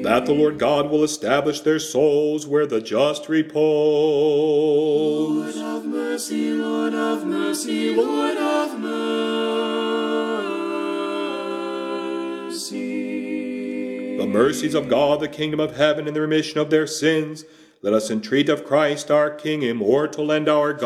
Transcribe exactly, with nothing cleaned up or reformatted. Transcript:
that the Lord God will establish their souls where the just repose. Lord of mercy, Lord of mercy, Lord of mercy. The mercies of God, the kingdom of heaven, and the remission of their sins, let us entreat of Christ our King, immortal and our God.